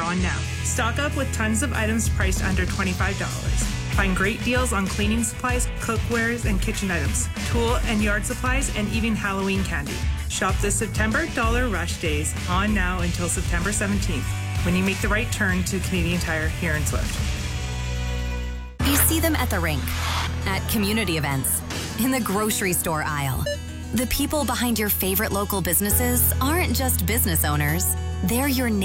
on now. Stock up with tons of items priced under $25. Find great deals on cleaning supplies, cookwares, and kitchen items, tool and yard supplies, and even Halloween candy. Shop this September Dollar Rush Days on now until September 17th when you make the right turn to Canadian Tire here in Swift. You see them at the rink, at community events, in the grocery store aisle. The people behind your favorite local businesses aren't just business owners, they're your